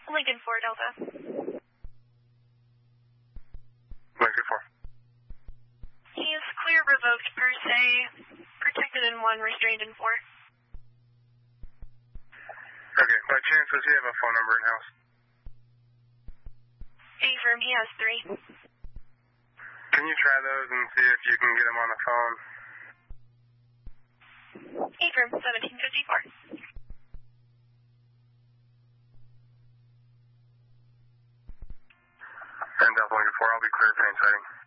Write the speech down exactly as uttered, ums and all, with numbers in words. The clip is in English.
Lincoln four Delta. Lincoln four. He is clear revoked per se, protected in one, restrained in four. Okay, by chance does he have a phone number in-house? Affirm, he has three. Can you try those and see if you can get him on the phone? Affirm, seventeen fifty-four. And Delta Lincoln four, I'll be clear for any sighting.